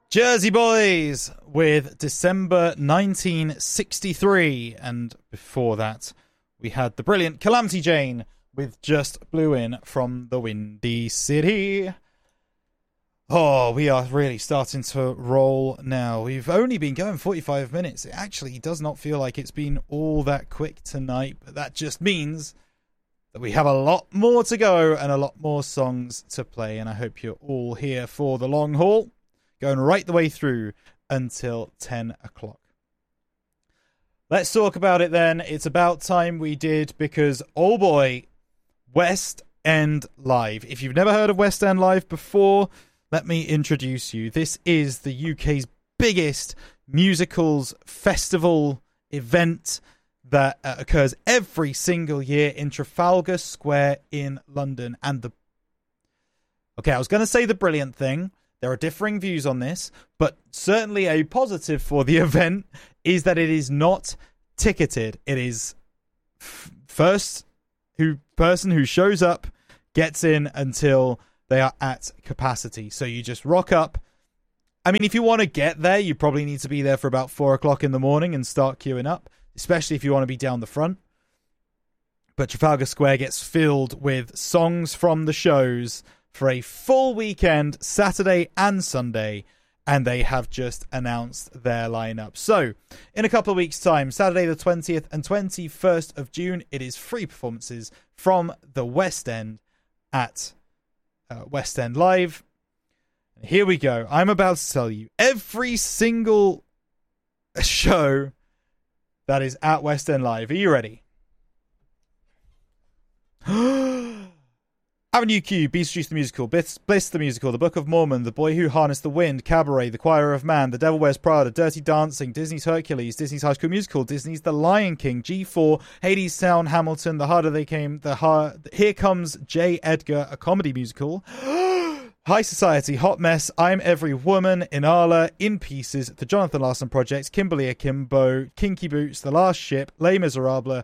Jersey Boys with December 1963. And before that, we had the brilliant Calamity Jane with Just Blew In from the Windy City. Oh, we are really starting to roll now. We've only been going 45 minutes. It actually does not feel like it's been all that quick tonight, but that just means that we have a lot more to go and a lot more songs to play, and I hope you're all here for the long haul, going right the way through until 10 o'clock. Let's talk about it then. It's about time we did, because, oh boy, West End Live. If you've never heard of West End Live before, let me introduce you. This is the UK's biggest musicals festival event that occurs every single year in Trafalgar Square in London. And I was going to say the brilliant thing. There are differing views on this, but certainly a positive for the event is that it is not ticketed. It is person who shows up gets in until they are at capacity. So you just rock up. I mean, if you want to get there, you probably need to be there for about 4 o'clock in the morning and start queuing up, especially if you want to be down the front. But Trafalgar Square gets filled with songs from the shows for a full weekend, Saturday and Sunday, and they have just announced their lineup. So, in a couple of weeks' time, Saturday the 20th and 21st of June, it is free performances from the West End at West End Live. Here we go. I'm about to tell you every single show that is at West End Live. Are you ready? Avenue Q, Beetlejuice the Musical, Bliss the Musical, The Book of Mormon, The Boy Who Harnessed the Wind, Cabaret, The Choir of Man, The Devil Wears Prada, Dirty Dancing, Disney's Hercules, Disney's High School Musical, Disney's The Lion King, G4, Hades Town, Hamilton, The Harder They Came, Here Comes J. Edgar, a comedy musical, High Society, Hot Mess, I'm Every Woman, Inala, In Pieces, The Jonathan Larson Project, Kimberly Akimbo, Kinky Boots, The Last Ship, Les Miserables,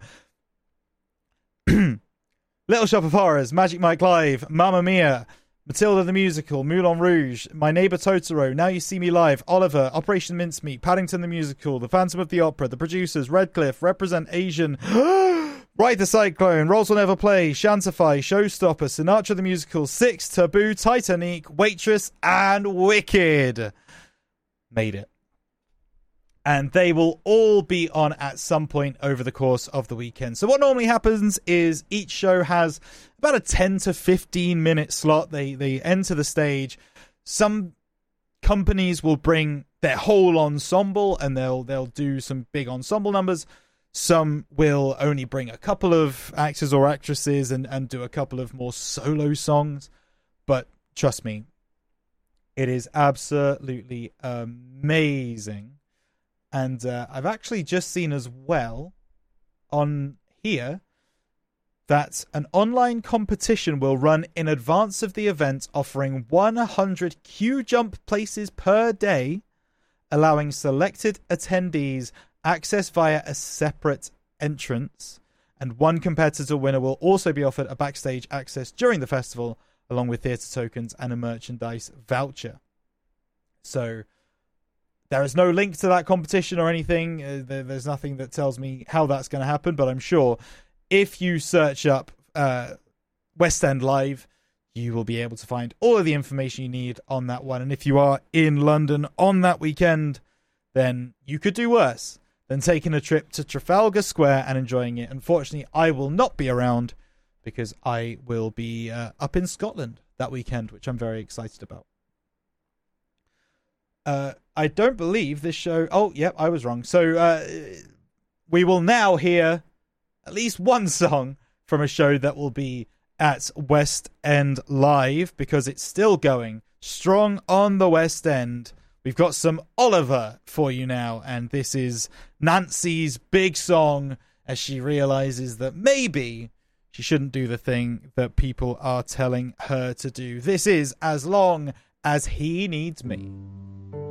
Little Shop of Horrors, Magic Mike Live, Mamma Mia, Matilda the Musical, Moulin Rouge, My Neighbor Totoro, Now You See Me Live, Oliver, Operation Mincemeat, Paddington the Musical, The Phantom of the Opera, The Producers, Redcliffe, Represent Asian, Ride the Cyclone, Roles Will Never Play, Shantify, Showstopper, Sinatra the Musical, Six, Taboo, Titanic, Waitress, and Wicked. Made it. And they will all be on at some point over the course of the weekend. So what normally happens is each show has about a 10 to 15 minute slot. They enter the stage. Some companies will bring their whole ensemble and they'll do some big ensemble numbers. Some will only bring a couple of actors or actresses and do a couple of more solo songs. But trust me, it is absolutely amazing. And I've actually just seen as well on here that an online competition will run in advance of the event, offering 100 queue jump places per day, allowing selected attendees access via a separate entrance. And one competitor winner will also be offered a backstage access during the festival, along with theatre tokens and a merchandise voucher. So there is no link to that competition or anything. There's nothing that tells me how that's going to happen, but I'm sure if you search up West End Live, you will be able to find all of the information you need on that one. And if you are in London on that weekend, then you could do worse than taking a trip to Trafalgar Square and enjoying it. Unfortunately, I will not be around because I will be up in Scotland that weekend, which I'm very excited about. I don't believe this show... Oh, yep, I was wrong. So we will now hear at least one song from a show that will be at West End Live, because it's still going strong on the West End. We've got some Oliver for you now, and this is Nancy's big song as she realizes that maybe she shouldn't do the thing that people are telling her to do. This is As Long As He Needs Me.